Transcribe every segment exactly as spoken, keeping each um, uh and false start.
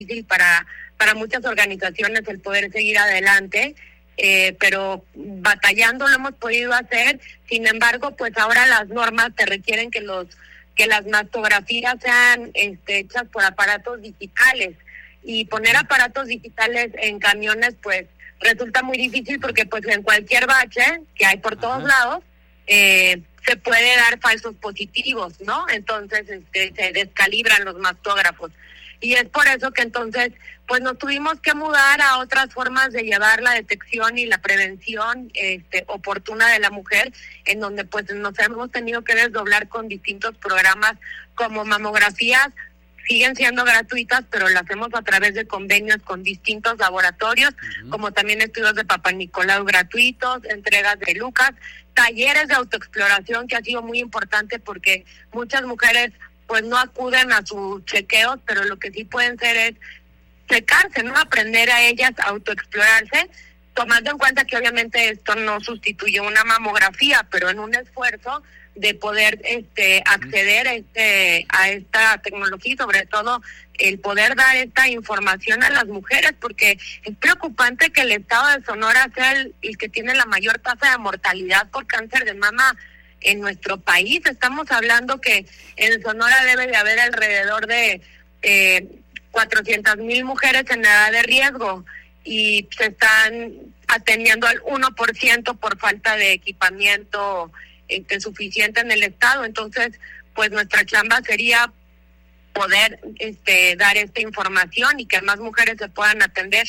difícil para, para muchas organizaciones el poder seguir adelante. Eh, pero batallando lo hemos podido hacer. Sin embargo, pues ahora las normas te requieren que los que las mastografías sean este, hechas por aparatos digitales, y poner aparatos digitales en camiones pues resulta muy difícil porque pues en cualquier bache que hay por todos Ajá. lados eh, se puede dar falsos positivos, ¿no? Entonces este, se descalibran los mastógrafos. Y es por eso que entonces pues nos tuvimos que mudar a otras formas de llevar la detección y la prevención este, oportuna de la mujer, en donde pues nos hemos tenido que desdoblar con distintos programas como mamografías. Siguen siendo gratuitas, pero las hacemos a través de convenios con distintos laboratorios, uh-huh. como también estudios de Papa Nicolau gratuitos, entregas de Lucas, talleres de autoexploración, que ha sido muy importante porque muchas mujeres pues no acuden a sus chequeos, pero lo que sí pueden hacer es checarse, ¿no? Aprender a ellas a autoexplorarse, tomando en cuenta que obviamente esto no sustituye una mamografía, pero en un esfuerzo de poder este acceder a, este, a esta tecnología y sobre todo el poder dar esta información a las mujeres, porque es preocupante que el estado de Sonora sea el, el que tiene la mayor tasa de mortalidad por cáncer de mama en nuestro país. Estamos hablando que en Sonora debe de haber alrededor de eh, cuatrocientas mil mujeres en edad de riesgo y se están atendiendo al uno por ciento por falta de equipamiento eh, suficiente en el estado. Entonces, pues nuestra chamba sería poder este dar esta información y que más mujeres se puedan atender.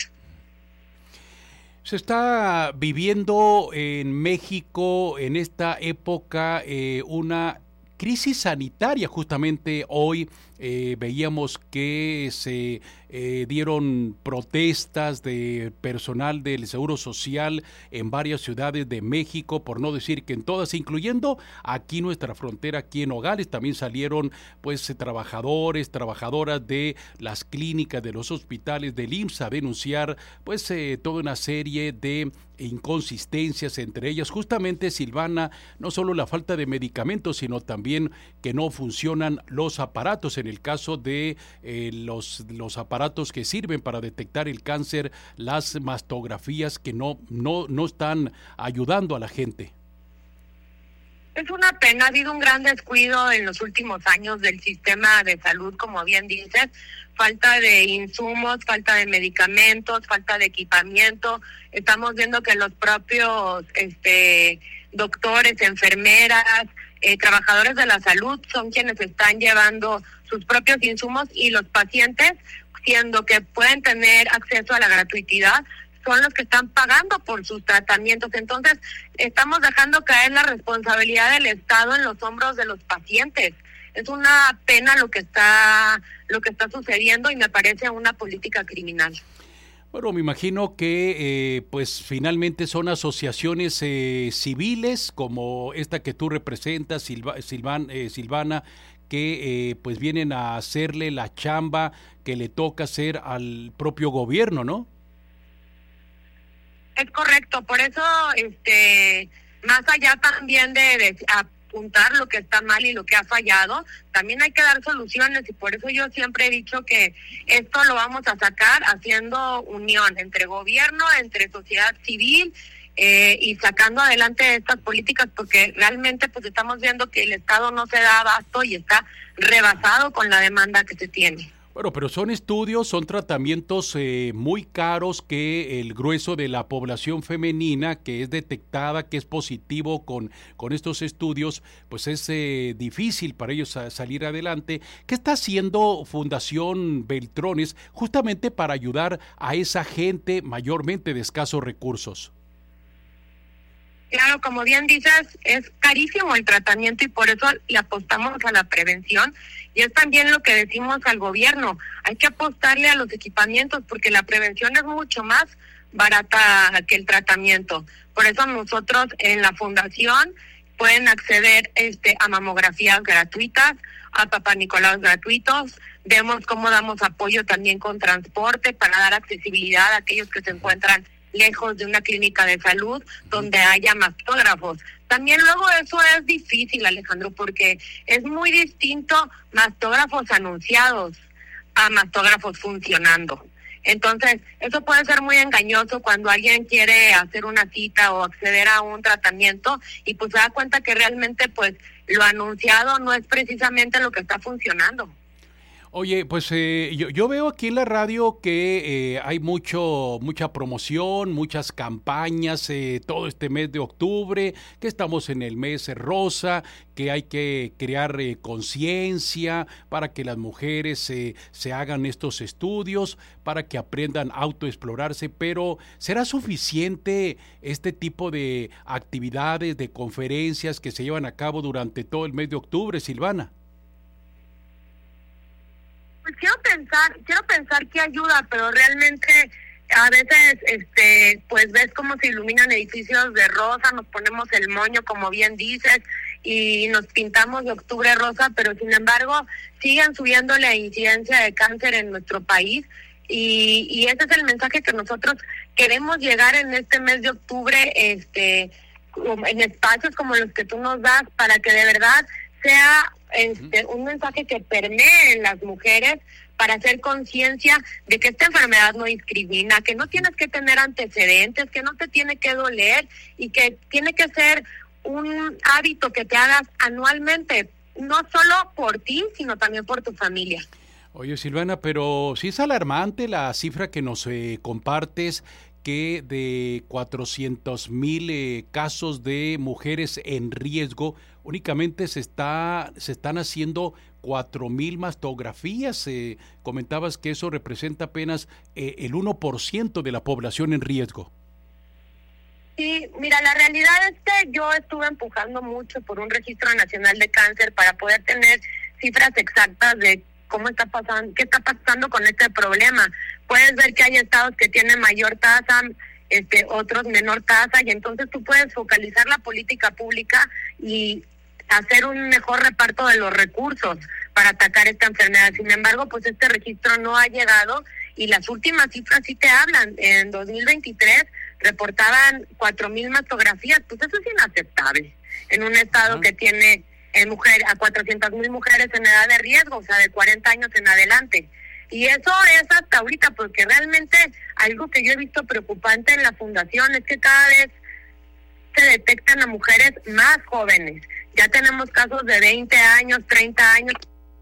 Se está viviendo en México en esta época eh, una crisis sanitaria. Justamente hoy eh, veíamos que se eh, dieron protestas de personal del Seguro Social en varias ciudades de México, por no decir que en todas, incluyendo aquí nuestra frontera, aquí en Nogales. También salieron pues trabajadores, trabajadoras de las clínicas, de los hospitales del I M S S a denunciar pues eh, toda una serie de inconsistencias, entre ellas justamente, Silvana, no solo la falta de medicamentos, sino también que no funcionan los aparatos. En el caso de eh, los, los aparatos que sirven para detectar el cáncer, las mastografías que no, no, no están ayudando a la gente. Es una pena, ha habido un gran descuido en los últimos años del sistema de salud, como bien dices, falta de insumos, falta de medicamentos, falta de equipamiento. Estamos viendo que los propios este doctores, enfermeras, eh, trabajadores de la salud son quienes están llevando sus propios insumos, y los pacientes, siendo que pueden tener acceso a la gratuidad, son los que están pagando por sus tratamientos. Entonces, estamos dejando caer la responsabilidad del Estado en los hombros de los pacientes. Es una pena lo que está lo que está sucediendo y me parece una política criminal. Bueno, me imagino que eh, pues finalmente son asociaciones eh, civiles como esta que tú representas, Silva, Silvan, eh, Silvana, que eh, pues vienen a hacerle la chamba que le toca hacer al propio gobierno, ¿no? Es correcto, por eso, este, más allá también de, de apuntar lo que está mal y lo que ha fallado, también hay que dar soluciones, y por eso yo siempre he dicho que esto lo vamos a sacar haciendo unión entre gobierno, entre sociedad civil, eh, y sacando adelante estas políticas, porque realmente pues estamos viendo que el Estado no se da abasto y está rebasado con la demanda que se tiene. Bueno, pero son estudios, son tratamientos eh, muy caros que el grueso de la población femenina que es detectada, que es positivo con, con estos estudios, pues es eh, difícil para ellos a salir adelante. ¿Qué está haciendo Fundación Beltrones justamente para ayudar a esa gente mayormente de escasos recursos? Claro, como bien dices, es carísimo el tratamiento y por eso le apostamos a la prevención, y es también lo que decimos al gobierno, hay que apostarle a los equipamientos porque la prevención es mucho más barata que el tratamiento. Por eso nosotros en la fundación pueden acceder este a mamografías gratuitas, a Papa Nicolau gratuitos, vemos cómo damos apoyo también con transporte para dar accesibilidad a aquellos que se encuentran lejos de una clínica de salud donde haya mastógrafos. También luego eso es difícil, Alejandro, porque es muy distinto mastógrafos anunciados a mastógrafos funcionando. Entonces, eso puede ser muy engañoso cuando alguien quiere hacer una cita o acceder a un tratamiento y pues se da cuenta que realmente pues lo anunciado no es precisamente lo que está funcionando. Oye, pues eh, yo, yo veo aquí en la radio que eh, hay mucho, mucha promoción, muchas campañas eh, todo este mes de octubre, que estamos en el mes rosa, que hay que crear eh, conciencia para que las mujeres eh, se hagan estos estudios, para que aprendan a autoexplorarse, pero ¿será suficiente este tipo de actividades, de conferencias que se llevan a cabo durante todo el mes de octubre, Silvana? Pues quiero pensar, quiero pensar que ayuda, pero realmente a veces, este, pues ves cómo se iluminan edificios de rosa, nos ponemos el moño, como bien dices, y nos pintamos de octubre rosa, pero sin embargo siguen subiendo la incidencia de cáncer en nuestro país, y, y ese es el mensaje que nosotros queremos llegar en este mes de octubre, este, en espacios como los que tú nos das, para que de verdad sea Este, un mensaje que permee en las mujeres para hacer conciencia de que esta enfermedad no discrimina, que no tienes que tener antecedentes, que no te tiene que doler y que tiene que ser un hábito que te hagas anualmente, no solo por ti, sino también por tu familia. Oye, Silvana, pero sí es alarmante la cifra que nos eh, compartes, que de cuatrocientos mil eh, casos de mujeres en riesgo, únicamente se está se están haciendo cuatro mil mastografías. Eh, comentabas que eso representa apenas eh, el uno por ciento de la población en riesgo. Sí, mira, la realidad es que yo estuve empujando mucho por un registro nacional de cáncer para poder tener cifras exactas de cómo está pasando, qué está pasando con este problema. Puedes ver que hay estados que tienen mayor tasa, este, otros menor tasa, y entonces tú puedes focalizar la política pública y hacer un mejor reparto de los recursos para atacar esta enfermedad. Sin embargo, pues este registro no ha llegado y las últimas cifras sí te hablan. En dos mil veintitrés reportaban cuatro mil mastografías, pues eso es inaceptable en un estado uh-huh. que tiene en mujer, a cuatrocientas mil mujeres en edad de riesgo, o sea, de cuarenta años en adelante. Y eso es hasta ahorita, porque realmente algo que yo he visto preocupante en la fundación es que cada vez se detectan a mujeres más jóvenes. Ya tenemos casos de veinte años, treinta años.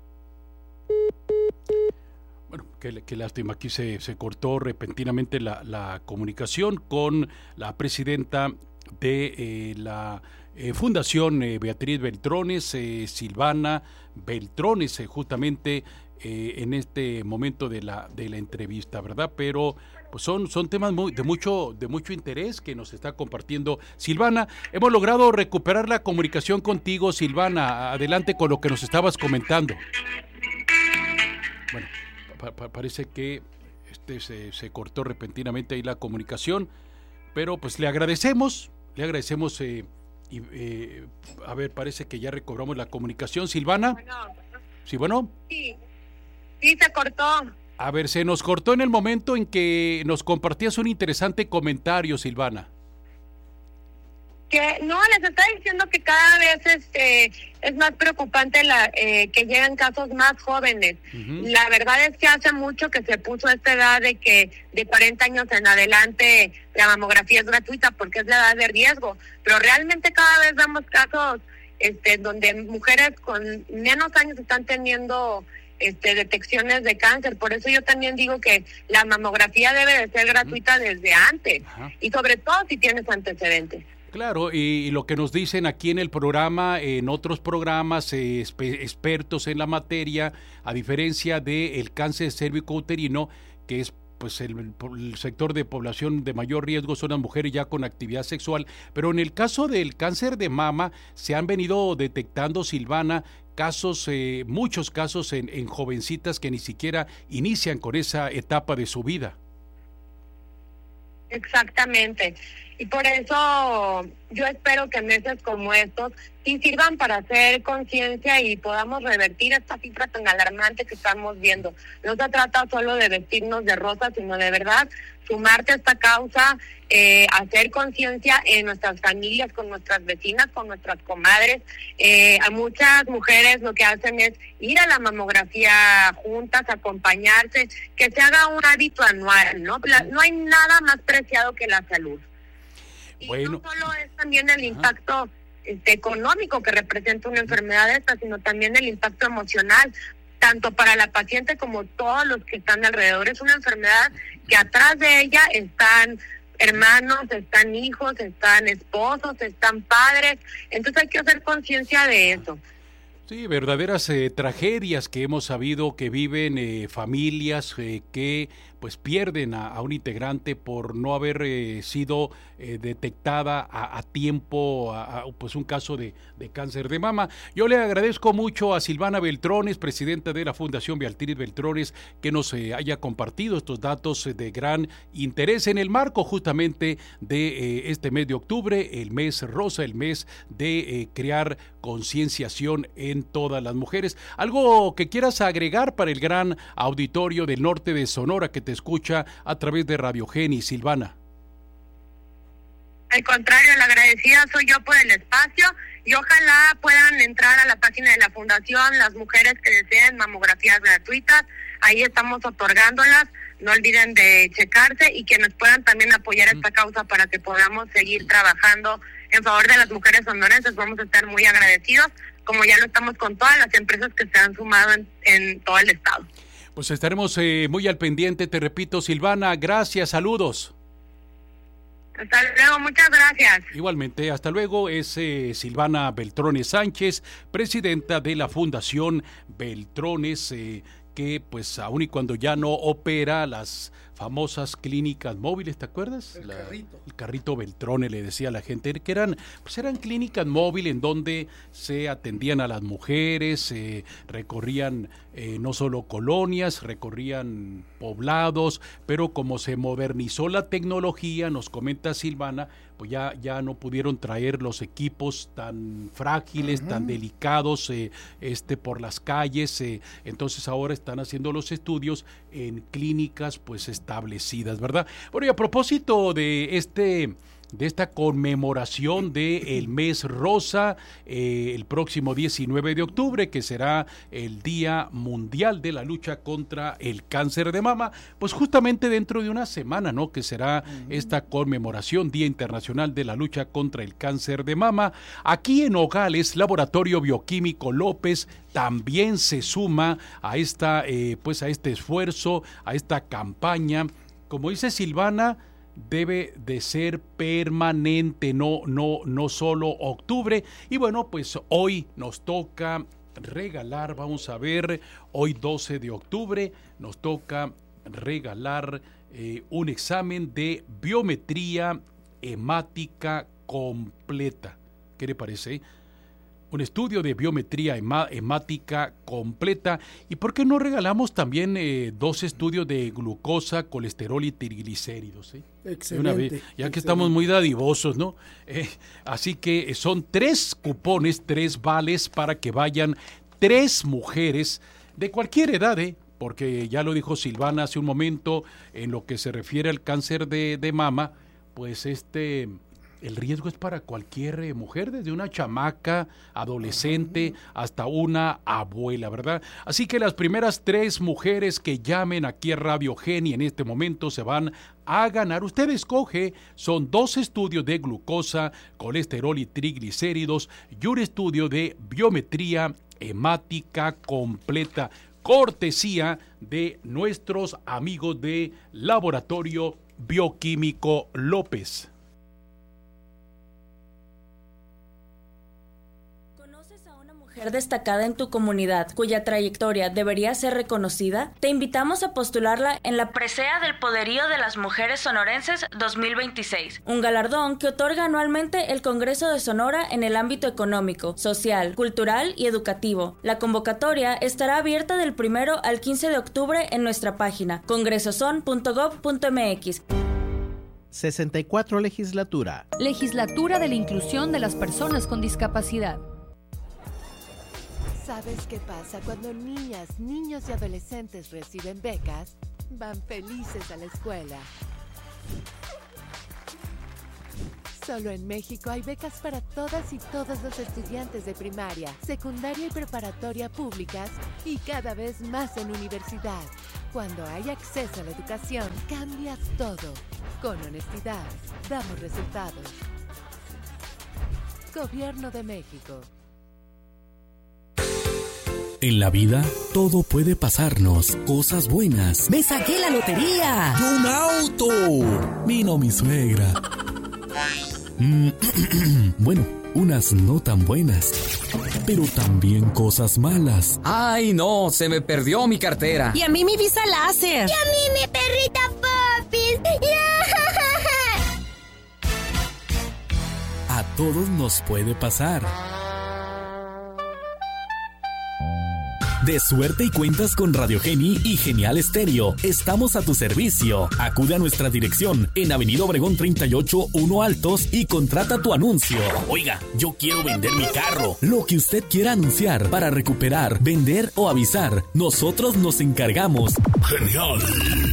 Bueno, qué, qué lástima, aquí se, se cortó repentinamente la, la comunicación con la presidenta de eh, la eh, Fundación eh, Beatriz Beltrones, eh, Silvana Beltrones, eh, justamente eh, en este momento de la de la entrevista, ¿verdad? Pero pues son son temas muy, de mucho de mucho interés que nos está compartiendo Silvana. Hemos logrado recuperar la comunicación contigo, Silvana. Adelante con lo que nos estabas comentando. Bueno, pa, pa, parece que este se, se cortó repentinamente ahí la comunicación, pero pues le agradecemos, le agradecemos eh, y eh, a ver, parece que ya recobramos la comunicación, Silvana. Bueno, ¿Sí, bueno? Sí, sí se cortó. A ver, se nos cortó en el momento en que nos compartías un interesante comentario, Silvana. Que no, les está diciendo que cada vez este es más preocupante la eh, que llegan casos más jóvenes. Uh-huh. La verdad es que hace mucho que se puso esta edad de que de cuarenta años en adelante la mamografía es gratuita porque es la edad de riesgo, pero realmente cada vez vemos casos este donde mujeres con menos años están teniendo este detecciones de cáncer. Por eso yo también digo que la mamografía debe de ser gratuita uh-huh. desde antes, uh-huh. y sobre todo si tienes antecedentes. Claro, y, y lo que nos dicen aquí en el programa, en otros programas, eh, espe- expertos en la materia, a diferencia del cáncer cérvico-uterino, que es pues el, el sector de población de mayor riesgo, son las mujeres ya con actividad sexual, pero en el caso del cáncer de mama se han venido detectando, Silvana, casos, eh, muchos casos en, en jovencitas que ni siquiera inician con esa etapa de su vida. Exactamente. Y por eso yo espero que meses como estos sí sirvan para hacer conciencia y podamos revertir esta cifra tan alarmante que estamos viendo. No se trata solo de vestirnos de rosa, sino de verdad sumarte a esta causa, eh, hacer conciencia en nuestras familias, con nuestras vecinas, con nuestras comadres. Eh, a muchas mujeres lo que hacen es ir a la mamografía juntas, acompañarse, que se haga un hábito anual, ¿no? La, no hay nada más preciado que la salud. Y bueno, no solo es también el impacto Ajá. Este, económico que representa una enfermedad esta, sino también el impacto emocional, tanto para la paciente como todos los que están alrededor. Es una enfermedad que atrás de ella están hermanos, están hijos, están esposos, están padres, entonces hay que hacer conciencia de eso. Sí, verdaderas eh, tragedias que hemos sabido que viven eh, familias eh, que pues pierden a, a un integrante por no haber eh, sido eh, detectada a, a tiempo, a, a, pues un caso de, de cáncer de mama. Yo le agradezco mucho a Silvana Beltrones, presidenta de la Fundación Beatriz Beltrones, que nos eh, haya compartido estos datos de gran interés en el marco justamente de eh, este mes de octubre, el mes rosa, el mes de eh, crear concienciación en todas las mujeres. ¿Algo que quieras agregar para el gran auditorio del norte de Sonora que te escucha a través de Radio Geni, Silvana? Al contrario, la agradecida soy yo por el espacio y ojalá puedan entrar a la página de la Fundación las mujeres que deseen mamografías gratuitas. Ahí estamos otorgándolas. No olviden de checarse y que nos puedan también apoyar esta causa para que podamos seguir trabajando en favor de las mujeres sonorenses. Vamos a estar muy agradecidos, como ya lo estamos con todas las empresas que se han sumado en, en todo el estado. Pues estaremos eh, muy al pendiente, te repito, Silvana, gracias, saludos. Hasta luego, muchas gracias. Igualmente, hasta luego, es eh, Silvana Beltrones Sánchez, presidenta de la Fundación Beltrones, eh, que pues aun y cuando ya no opera las famosas clínicas móviles, ¿te acuerdas? El la, carrito. El carrito Beltrones, le decía a la gente, que eran, pues eran clínicas móviles en donde se atendían a las mujeres, eh, recorrían eh, no solo colonias, recorrían poblados, pero como se modernizó la tecnología, nos comenta Silvana, pues ya, ya no pudieron traer los equipos tan frágiles, uh-huh. tan delicados eh, este, por las calles, eh, entonces ahora están haciendo los estudios en clínicas pues establecidas, ¿verdad? Bueno, y a propósito de este... de esta conmemoración del mes rosa, eh, el próximo diecinueve de octubre, que será el Día Mundial de la Lucha contra el Cáncer de Mama, pues justamente dentro de una semana, ¿no?, que será esta conmemoración, Día Internacional de la Lucha contra el Cáncer de Mama. Aquí en Nogales, Laboratorio Bioquímico López también se suma a esta, eh, pues a este esfuerzo, a esta campaña. Como dice Silvana, debe de ser permanente, no, no, no solo octubre. Y bueno, pues hoy nos toca regalar, vamos a ver, hoy doce de octubre, nos toca regalar eh, un examen de biometría hemática completa. ¿Qué le parece? Un estudio de biometría hemática completa. ¿Y por qué no regalamos también eh, dos estudios de glucosa, colesterol y triglicéridos? ¿eh? Excelente. Una vez, ya excelente. que estamos muy dadivosos, ¿no? Eh, así que son tres cupones, tres vales para que vayan tres mujeres de cualquier edad, ¿eh? Porque ya lo dijo Silvana hace un momento, en lo que se refiere al cáncer de, de mama, pues este... el riesgo es para cualquier mujer, desde una chamaca, adolescente, hasta una abuela, ¿verdad? Así que las primeras tres mujeres que llamen aquí a Radio Geni en este momento se van a ganar. Usted escoge, son dos estudios de glucosa, colesterol y triglicéridos y un estudio de biometría hemática completa, cortesía de nuestros amigos de Laboratorio Bioquímico López. Destacada en tu comunidad, cuya trayectoria debería ser reconocida, te invitamos a postularla en la Presea del Poderío de las Mujeres Sonorenses dos mil veintiséis, un galardón que otorga anualmente el Congreso de Sonora en el ámbito económico, social, cultural y educativo. La convocatoria estará abierta del primero al quince de octubre en nuestra página congresoson punto gob punto mx. sesenta y cuatro Legislatura. Legislatura de la Inclusión de las Personas con Discapacidad. ¿Sabes qué pasa cuando niñas, niños y adolescentes reciben becas? Van felices a la escuela. Solo en México hay becas para todas y todos los estudiantes de primaria, secundaria y preparatoria públicas y cada vez más en universidad. Cuando hay acceso a la educación, cambia todo. Con honestidad, damos resultados. Gobierno de México. En la vida, todo puede pasarnos. Cosas buenas. ¡Me saqué la lotería! ¡Yo un auto! Vino mi suegra. Mm, bueno, unas no tan buenas. Pero también cosas malas. ¡Ay, no! Se me perdió mi cartera. Y a mí mi visa láser. Y a mí mi perrita Popis. A todos nos puede pasar. De suerte y cuentas con Radio Geni y Genial Estéreo. Estamos a tu servicio. Acude a nuestra dirección en Avenida Obregón treinta y ocho, uno Altos y contrata tu anuncio. Oiga, yo quiero vender mi carro. Lo que usted quiera anunciar para recuperar, vender o avisar, nosotros nos encargamos. Genial.